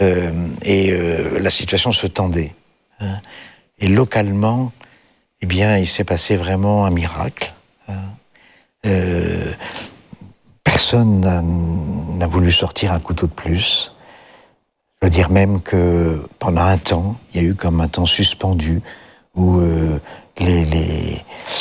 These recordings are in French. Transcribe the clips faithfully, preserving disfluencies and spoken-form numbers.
euh, et euh, la situation se tendait. Hein. Et localement, eh bien, il s'est passé vraiment un miracle. Hein. Euh, personne n'a, n'a voulu sortir un couteau de plus. Je veux dire même que pendant un temps, il y a eu comme un temps suspendu où euh, les, les,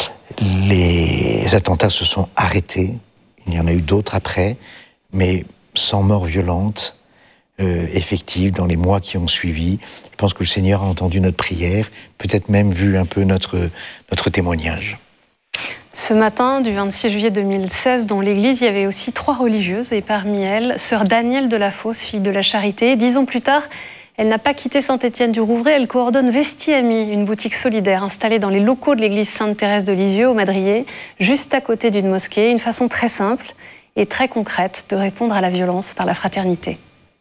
les attentats se sont arrêtés. Il y en a eu d'autres après, mais sans mort violente, euh, effective, dans les mois qui ont suivi. Je pense que le Seigneur a entendu notre prière, peut-être même vu un peu notre, notre témoignage. Ce matin, du vingt-six juillet deux mille seize, dans l'église, il y avait aussi trois religieuses, et parmi elles, sœur Danielle de la Fosse, fille de la Charité. Dix ans plus tard, elle n'a pas quitté Saint-Étienne-du-Rouvray, elle coordonne Vesti-Ami, une boutique solidaire installée dans les locaux de l'église Sainte-Thérèse de Lisieux, au Madrier, juste à côté d'une mosquée. Une façon très simple et très concrète de répondre à la violence par la fraternité.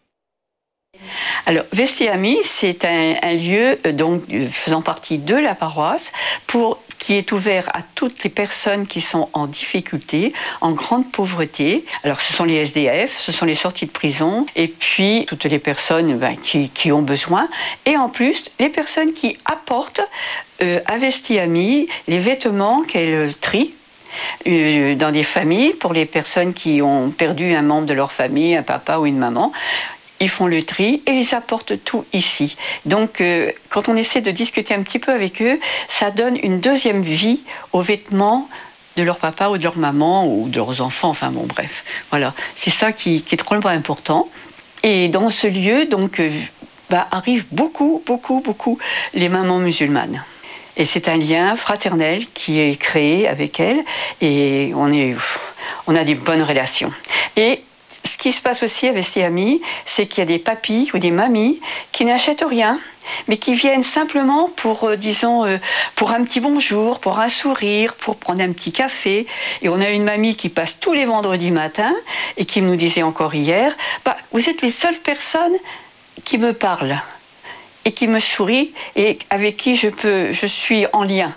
Alors, Vesti-Ami, c'est un, un lieu donc, faisant partie de la paroisse pour, qui est ouvert à toutes les personnes qui sont en difficulté, en grande pauvreté. Alors, ce sont les S D F, ce sont les sorties de prison, et puis toutes les personnes ben, qui, qui ont besoin. Et en plus, les personnes qui apportent euh, à Vesti-Ami les vêtements qu'elles trient dans des familles, pour les personnes qui ont perdu un membre de leur famille, un papa ou une maman. Ils font le tri et ils apportent tout ici. Donc, euh, quand on essaie de discuter un petit peu avec eux, ça donne une deuxième vie aux vêtements de leur papa ou de leur maman ou de leurs enfants. Enfin bon, bref. Voilà, c'est ça qui, qui est trop important. Et dans ce lieu, donc, euh, bah, arrivent beaucoup, beaucoup, beaucoup les mamans musulmanes. Et c'est un lien fraternel qui est créé avec elles et on, est, on a des bonnes relations. Et ce qui se passe aussi avec ces amis, c'est qu'il y a des papis ou des mamies qui n'achètent rien, mais qui viennent simplement pour, euh, disons, euh, pour un petit bonjour, pour un sourire, pour prendre un petit café. Et on a une mamie qui passe tous les vendredis matins et qui nous disait encore hier, bah, vous êtes les seules personnes qui me parlent et qui me sourient et avec qui je peux, je suis en lien.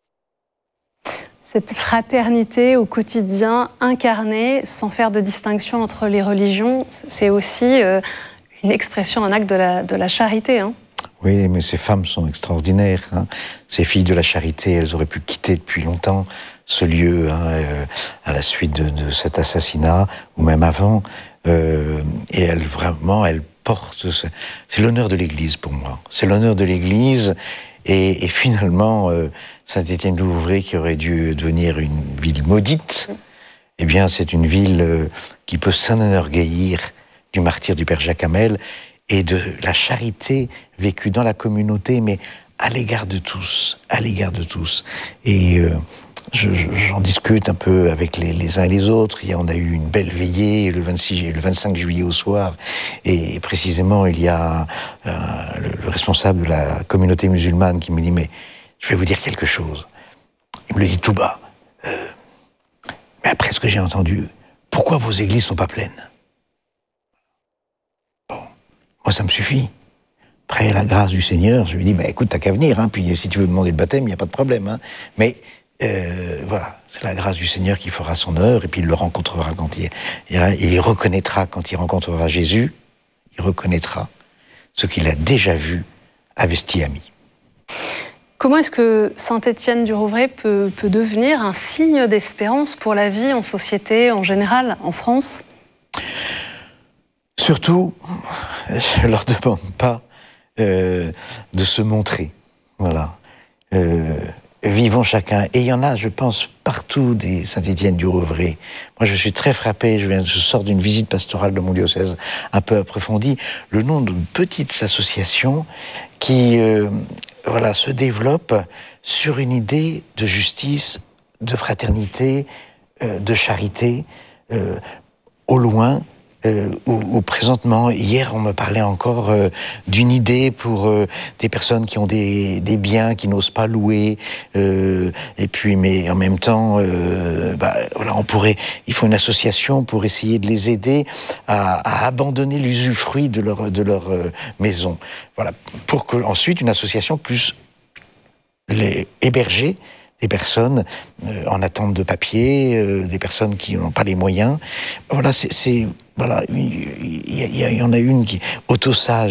Cette fraternité au quotidien incarnée, sans faire de distinction entre les religions, c'est aussi euh, une expression, un acte de la, de la charité. Hein. Oui, mais ces femmes sont extraordinaires. Hein. Ces filles de la Charité, elles auraient pu quitter depuis longtemps ce lieu hein, euh, à la suite de, de cet assassinat, ou même avant. Euh, et elles, vraiment, elles portent... C'est l'honneur de l'Église pour moi. C'est l'honneur de l'Église. Et, et finalement, euh, Saint-Étienne-du-Rouvray, qui aurait dû devenir une ville maudite, eh bien, c'est une ville euh, qui peut s'enorgueillir du martyre du Père Jacques Hamel et de la charité vécue dans la communauté, mais à l'égard de tous, à l'égard de tous. Et euh, je, je, j'en discute un peu avec les, les uns et les autres. Il y a, on a eu une belle veillée le vingt-six, le vingt-cinq juillet au soir, et précisément il y a euh, le, le responsable de la communauté musulmane qui me dit mais je vais vous dire quelque chose. Il me le dit tout bas. Euh, mais après ce que j'ai entendu, pourquoi vos églises sont pas pleines? Bon, moi ça me suffit. Après la grâce du Seigneur, je lui dis bah écoute t'as qu'à venir, hein, puis si tu veux demander le baptême, il n'y a pas de problème. Hein, mais Euh, voilà, c'est la grâce du Seigneur qui fera son œuvre, et puis il le rencontrera quand il ira, et il reconnaîtra quand il rencontrera Jésus, il reconnaîtra ce qu'il a déjà vu à Vesti-Ami. Comment est-ce que Saint-Étienne-du-Rouvray peut, peut devenir un signe d'espérance pour la vie en société, en général, en France? Surtout, je ne leur demande pas euh, de se montrer, voilà. Euh, Vivons chacun. Et il y en a, je pense, partout des Saint-Étienne-du-Rouvray. Moi, je suis très frappé, je, viens, je sors d'une visite pastorale de mon diocèse un peu approfondie, le nom de petites associations qui euh, voilà, se développent sur une idée de justice, de fraternité, euh, de charité, euh, au loin, Euh, ou, ou présentement, hier on me parlait encore euh, d'une idée pour euh, des personnes qui ont des, des biens qui n'osent pas louer, euh, et puis mais en même temps, euh, bah, voilà, on pourrait, il faut une association pour essayer de les aider à, à abandonner l'usufruit de leur de leur euh, maison. Voilà, pour que ensuite une association puisse les héberger des personnes euh, en attente de papier, euh, des personnes qui n'ont pas les moyens. Voilà, c'est, c'est voilà, il y, y, y en a une qui Autosage.